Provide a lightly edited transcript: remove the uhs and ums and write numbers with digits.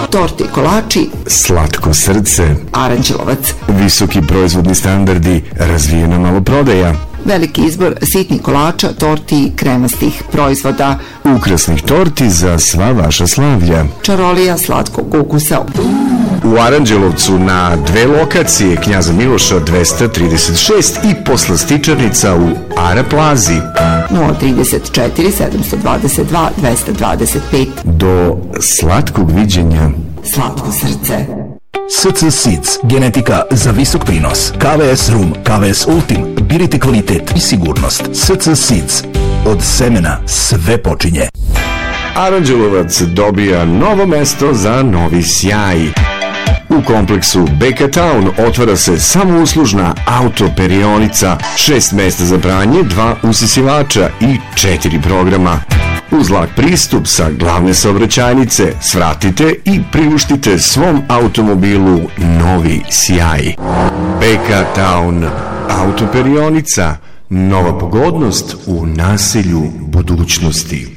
torte i kolači, slatko srce, Aranđelovac, visoki proizvodni standardi, razvijena maloprodaja, veliki izbor sitnih kolača, torti i kremastih proizvoda, ukrasnih torti za sva vaša slavlja, čarolija slatkog ukusa. U Aranđelovcu na 2 lokacije, Knjaza Miloša 236 i poslastičarnica u Ara Plazi. 034 722 225. Do slatkog viđenja. Slatko srce. SC Seeds, genetika za visok prinos. KVS Rum, KVS Ultim, birite kvalitet i sigurnost. SC Seeds, od semena sve počinje. Aranđelovac dobija novo mesto za novi sjaj. U kompleksu BK Town otvara se samouslužna autoperionica, 6 mesta za pranje, 2 usisivača i 4 programa. Uz lak pristup sa glavne saobraćajnice svratite i priuštite svom automobilu novi sjaj. BK Town autoperionica, nova pogodnost u naselju budućnosti.